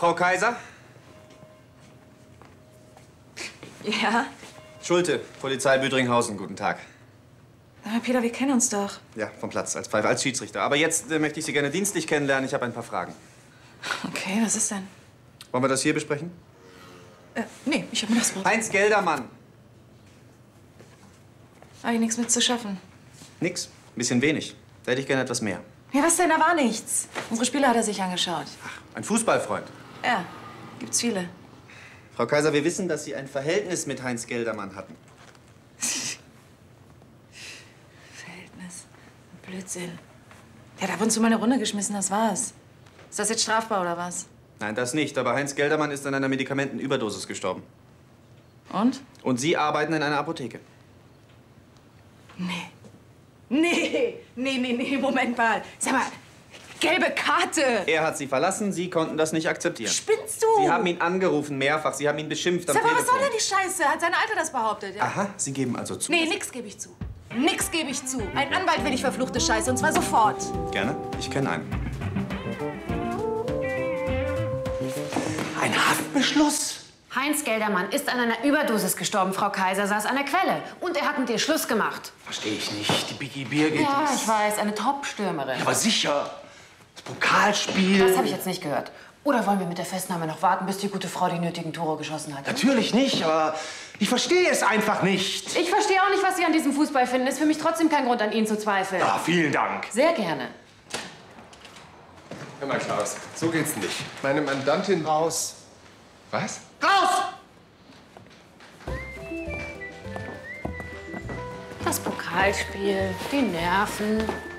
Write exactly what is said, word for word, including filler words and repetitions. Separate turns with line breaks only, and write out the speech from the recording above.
Frau Kaiser?
Ja?
Schulte, Polizei Büdringhausen, guten Tag.
Aber Peter, wir kennen uns doch.
Ja, vom Platz, als Pfeife, als Schiedsrichter. Aber jetzt äh, möchte ich Sie gerne dienstlich kennenlernen. Ich habe ein paar Fragen.
Okay, was ist denn?
Wollen wir das hier besprechen?
Äh, nee, ich habe mir das Wort.
Heinz Geldermann.
Habe ich nichts mit zu schaffen.
Nix, ein bisschen wenig. Da hätte ich gerne etwas mehr.
Ja, was denn? Da war nichts. Unsere Spiele hat er sich angeschaut.
Ach, ein Fußballfreund.
Ja, gibt's viele.
Frau Kaiser, wir wissen, dass Sie ein Verhältnis mit Heinz Geldermann hatten.
Verhältnis. Blödsinn. Der hat ab und zu mal eine Runde geschmissen, das war's. Ist das jetzt strafbar oder was?
Nein, das nicht. Aber Heinz Geldermann ist an einer Medikamentenüberdosis gestorben.
Und?
Und Sie arbeiten in einer Apotheke.
Nee. Nee, nee, nee, nee, Moment mal. Sag mal, gelbe Karte.
Er hat Sie verlassen, Sie konnten das nicht akzeptieren.
Spinnst du?
Sie haben ihn angerufen, mehrfach. Sie haben ihn beschimpft am
Sag mal, was
Telefon.
soll denn die Scheiße? Hat sein Alter das behauptet, ja?
Aha, Sie geben also zu.
Nee, nix gebe ich zu. Nix gebe ich zu. Ein Anwalt will ich verfluchte Scheiße, und zwar sofort.
Gerne. Ich kenne einen.
Ein Haftbeschluss?
Heinz Geldermann ist an einer Überdosis gestorben. Frau Kaiser saß an der Quelle. Und er hat mit ihr Schluss gemacht.
Verstehe ich nicht. Die Biggie Birgit
Ja,
ist...
ich weiß, eine Top-Stürmerin.
Ja, aber sicher. Das Pokalspiel...
Das habe ich jetzt nicht gehört. Oder wollen wir mit der Festnahme noch warten, bis die gute Frau die nötigen Tore geschossen hat?
Natürlich nicht, aber ich verstehe es einfach nicht.
Ich verstehe auch nicht, was Sie an diesem Fußball finden. Ist für mich trotzdem kein Grund, an Ihnen zu zweifeln.
Ah, vielen Dank.
Sehr gerne.
Hör mal, Klaus, so geht's nicht. Meine Mandantin...
Raus.
Was?
Raus!
Das Pokalspiel, die Nerven.